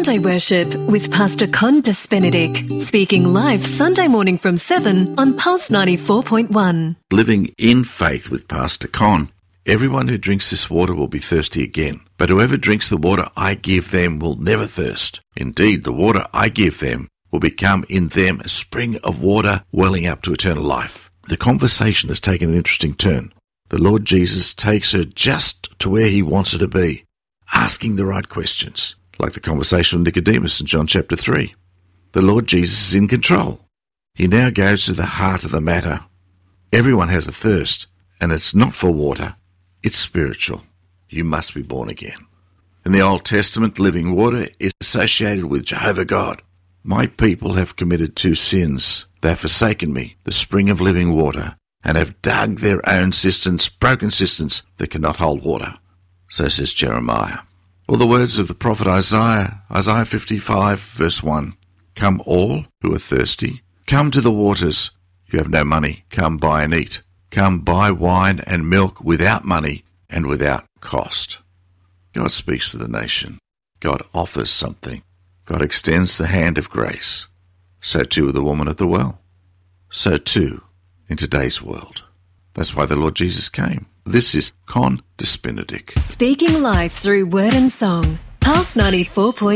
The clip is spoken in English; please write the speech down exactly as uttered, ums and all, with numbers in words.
Sunday Worship with Pastor Con Despenedic, speaking live Sunday morning from seven on Pulse ninety-four point one. Living in faith with Pastor Con. Everyone who drinks this water will be thirsty again, but whoever drinks the water I give them will never thirst. Indeed, the water I give them will become in them a spring of water welling up to eternal life. The conversation has taken an interesting turn. The Lord Jesus takes her just to where he wants her to be, asking the right questions, like the conversation with Nicodemus in John chapter three. The Lord Jesus is in control. He now goes to the heart of the matter. Everyone has a thirst, and it's not for water, it's spiritual. You must be born again. In the Old Testament, living water is associated with Jehovah God. My people have committed two sins. They have forsaken me, the spring of living water, and have dug their own cisterns, broken cisterns that cannot hold water. So says Jeremiah. Or the words of the prophet Isaiah, Isaiah fifty-five, verse one. Come all who are thirsty, come to the waters. If you have no money, come buy and eat. Come buy wine and milk without money and without cost. God speaks to the nation. God offers something. God extends the hand of grace. So too with the woman at the well. So too in today's world. That's why the Lord Jesus came. This is Con Despenedic. Speaking life through word and song. Pulse ninety-four point one.